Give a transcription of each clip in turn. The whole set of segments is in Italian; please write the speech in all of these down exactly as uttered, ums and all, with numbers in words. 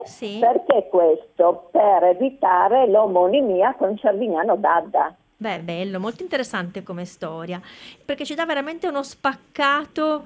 Sì. Perché questo? Per evitare l'omonimia con Cervignano d'Adda. Beh, bello, molto interessante come storia, perché ci dà veramente uno spaccato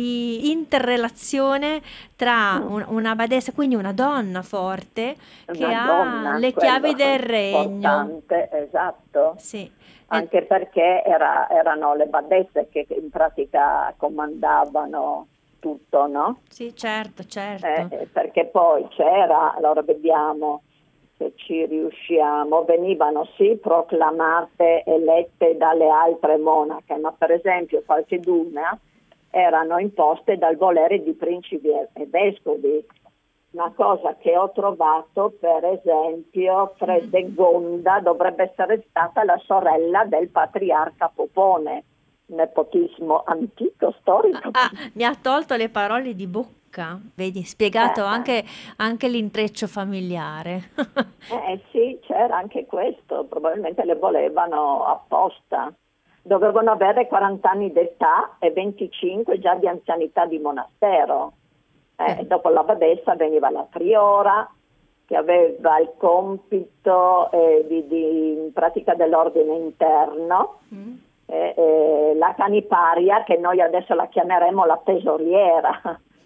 di interrelazione tra Mm, un- una badessa, quindi una donna forte che una ha donna, le chiavi quello del regno. importante, esatto. Sì, e- Anche perché era- erano le badesse che in pratica comandavano tutto, no? sì, certo, Eh, certo. eh, perché poi c'era, allora vediamo se ci riusciamo, venivano sì proclamate elette dalle altre monache, ma per esempio qualcheduna erano imposte dal volere di principi e e vescovi. Una cosa che ho trovato, per esempio, Mm. Fredegonda dovrebbe essere stata la sorella del patriarca Popone, nepotismo antico, Ah, storico. ah, mi ha tolto le parole di bocca, vedi, spiegato Eh, anche, anche l'intreccio familiare. Eh sì, c'era anche questo, probabilmente le volevano apposta. Dovevano avere quaranta anni d'età e venticinque già di anzianità di monastero. Eh, e Eh, dopo la badessa veniva la priora, che aveva il compito eh, di, di- in pratica dell'ordine interno, mm. eh, eh, la caniparia, che noi adesso la chiameremo la tesoriera,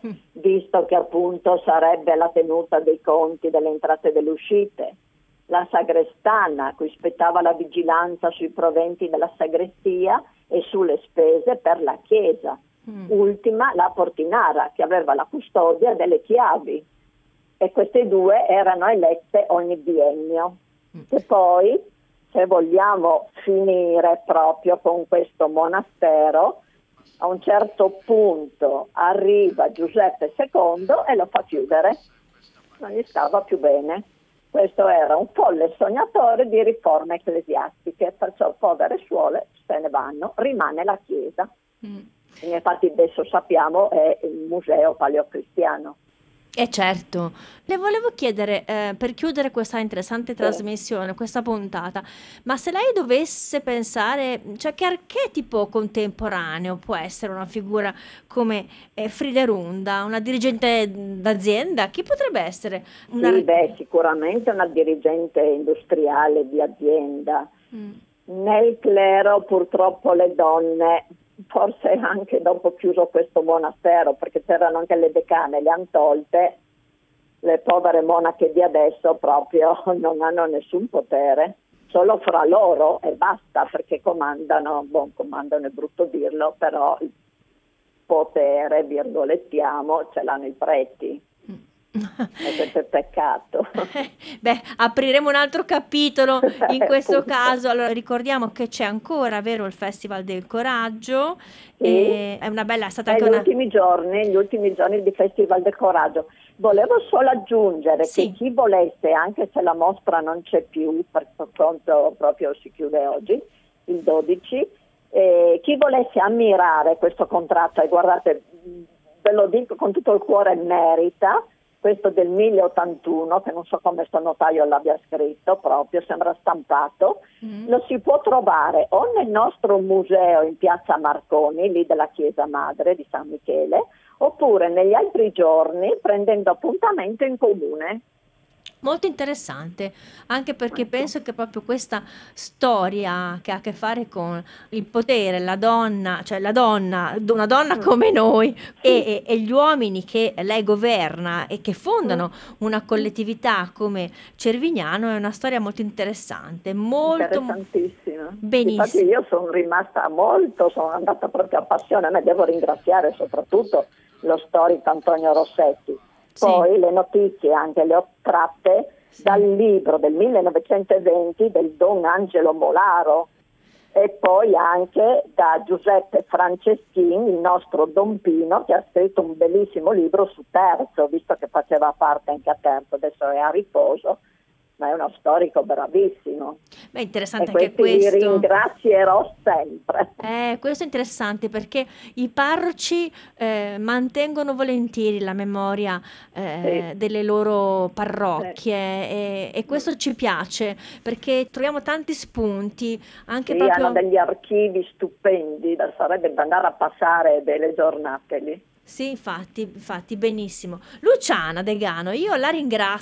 visto che appunto sarebbe la tenuta dei conti delle entrate e delle uscite, la sagrestana, a cui spettava la vigilanza sui proventi della sagrestia e sulle spese per la chiesa, Mm. ultima la portinara, che aveva la custodia delle chiavi, e queste due erano elette ogni biennio. Mm. E poi, se vogliamo finire proprio con questo monastero, a un certo punto arriva Giuseppe secondo e lo fa chiudere, non gli stava più bene. Questo era un folle sognatore di riforme ecclesiastiche, perciò povere suole se ne vanno, rimane la chiesa. Mm. E infatti adesso sappiamo è il museo paleocristiano. Eh certo, le volevo chiedere, eh, per chiudere questa interessante Sì. trasmissione, questa puntata, ma se lei dovesse pensare, cioè che archetipo contemporaneo può essere una figura come eh, Friderunda, una dirigente d'azienda? Chi potrebbe essere una... Sì, beh, sicuramente una dirigente industriale di azienda. Mm. Nel clero purtroppo le donne, forse anche dopo chiuso questo monastero, perché c'erano anche le decane, le han tolte, le povere monache di adesso proprio non hanno nessun potere, solo fra loro e basta, perché comandano, boh, comandano è brutto dirlo, però il potere, virgolettiamo, ce l'hanno i preti. E questo è peccato. Beh, apriremo un altro capitolo in questo Appunto. caso. Allora, ricordiamo che c'è ancora, vero, il Festival del Coraggio. Sì, E è una bella, è stata anche negli una... ultimi giorni, gli ultimi giorni di Festival del Coraggio. Volevo solo aggiungere che Sì. chi volesse, anche se la mostra non c'è più, per conto proprio si chiude oggi, il dodici, eh, chi volesse ammirare questo contratto, e guardate, ve lo dico con tutto il cuore, merita, questo del mille ottantuno, che non so come sto notaio l'abbia scritto proprio, sembra stampato, Mm. lo si può trovare o nel nostro museo in piazza Marconi, lì della Chiesa Madre di San Michele, oppure negli altri giorni prendendo appuntamento in comune. Molto interessante, anche perché Ecco. penso che proprio questa storia che ha a che fare con il potere, la donna, cioè la donna, una donna Mm. come noi Sì. e, e- e gli uomini che lei governa e che Mm. fondano una Mm. collettività come Cervignano è una storia molto interessante, molto Interessantissima. Infatti benissimo. io sono rimasta molto, sono andata proprio a passione, ma devo ringraziare soprattutto lo storico Antonio Rossetti. Sì, Poi le notizie anche le ho tratte dal sì. libro del millenovecentoventi del Don Angelo Molaro e poi anche da Giuseppe Franceschini, il nostro Don Pino, che ha scritto un bellissimo libro su Terzo, visto che faceva parte anche a Terzo, adesso è a riposo, ma è uno storico bravissimo. Beh, E interessante anche questi li questo. ringrazierò sempre. Eh, questo è interessante perché i parroci eh, mantengono volentieri la memoria Sì, eh, delle loro sì. parrocchie e, e Mm. questo ci piace perché troviamo tanti spunti, anche Sì, hanno proprio, degli archivi stupendi, da- sarebbe da andare a passare delle giornate lì. sì, infatti, infatti, benissimo. Luciana Degano, io la ringrazio.